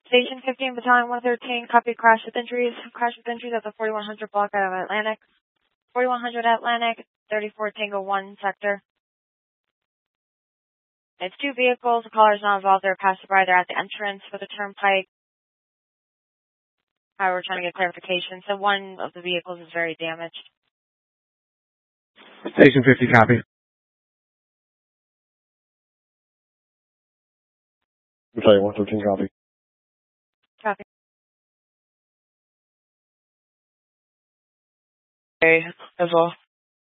Station 15, Battalion 113, copy crash with injuries. Crash with injuries at the 4100 block out of Atlantic. 4100 Atlantic, 34 Tango 1 sector. It's two vehicles. The caller is not involved. They're a passerby. They're at the entrance for the turnpike. We're trying to get clarification. So one of the vehicles is very damaged. Station 50, copy. Battalion 113, copy. Copy. Okay, that's all.